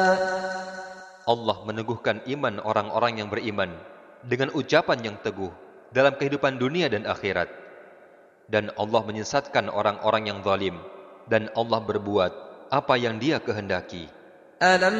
Allah meneguhkan iman orang-orang yang beriman dengan ucapan yang teguh dalam kehidupan dunia dan akhirat. Dan Allah menyesatkan orang-orang yang zalim, dan Allah berbuat apa yang Dia kehendaki.